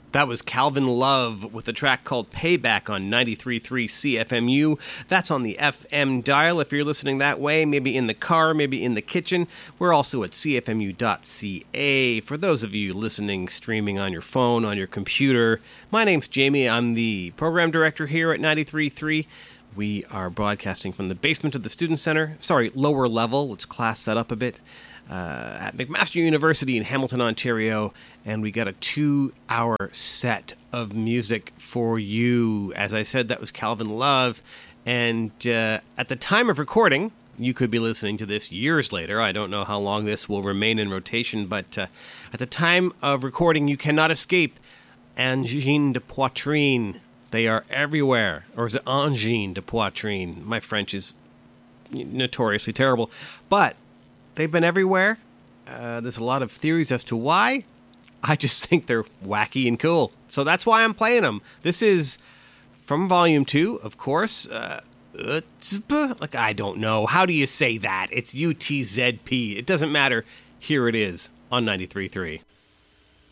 That was Calvin Love with a track called Payback on 93.3 CFMU. That's on the FM dial if you're listening that way, maybe in the car, maybe in the kitchen. We're also at cfmu.ca. For those of you listening, streaming on your phone, on your computer, my name's Jamie. I'm the program director here at 93.3. We are broadcasting from the basement of the Student Center. Sorry, lower level. Let's class that up a bit. At McMaster University in Hamilton, Ontario, and we got a 2-hour set of music for you. As I said, that was Calvin Love, and at the time of recording, you could be listening to this years later. I don't know how long this will remain in rotation, but at the time of recording, you cannot escape Angine de Poitrine. They are everywhere. Or is it Angine de Poitrine? My French is notoriously terrible, but they've been everywhere. There's a lot of theories as to why. I just think they're wacky and cool. So that's why I'm playing them. This is from Volume 2, of course. Like, I don't know. How do you say that? It's UTZP. It doesn't matter. Here it is on 93.3.